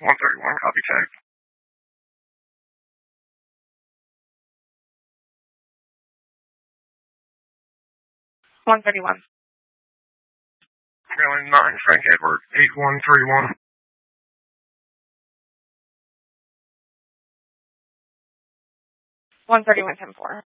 131, copy tag. 131. Maryland 9, Frank Edward, 8131. 131, 10-4.